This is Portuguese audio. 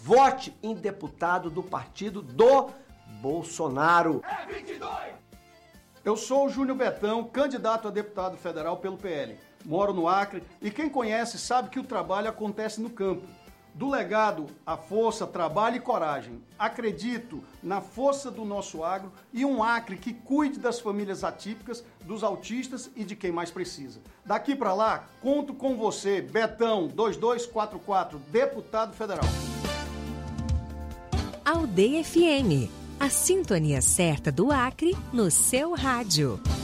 Vote em deputado do partido do Bolsonaro. É 22! Eu sou o Júnior Betão, candidato a deputado federal pelo PL. Moro no Acre e quem conhece sabe que o trabalho acontece no campo. Do legado, a força, trabalho e coragem. Acredito na força do nosso agro e um Acre que cuide das famílias atípicas, dos autistas e de quem mais precisa. Daqui para lá, conto com você, Betão 2244, deputado federal. Aldeia FM, a sintonia certa do Acre no seu rádio.